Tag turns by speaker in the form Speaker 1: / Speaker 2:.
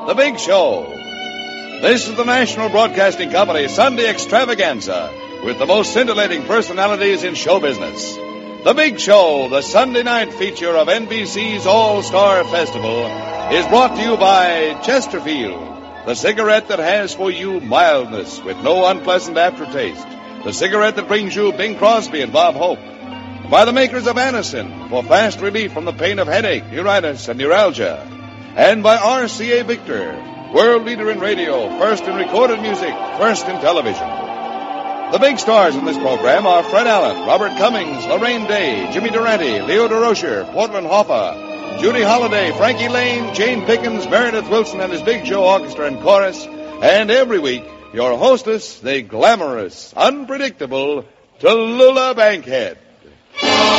Speaker 1: The Big Show. This is the National Broadcasting Company Sunday Extravaganza with the most scintillating personalities in show business. The Big Show, the Sunday night feature of NBC's All-Star Festival, is brought to you by Chesterfield, the cigarette that has for you mildness with no unpleasant aftertaste. The cigarette that brings you Bing Crosby and Bob Hope. By the makers of Anacin for fast relief from the pain of headache, neuritis, and neuralgia. And by RCA Victor, world leader in radio, first in recorded music, first in television. The big stars in this program are Fred Allen, Robert Cummings, Lorraine Day, Jimmy Durante, Leo DeRocher, Portland Hoffa, Judy Holliday, Frankie Lane, Jane Pickens, Meredith Wilson and his Big Show Orchestra and Chorus. And every week, your hostess, the glamorous, unpredictable Tallulah Bankhead.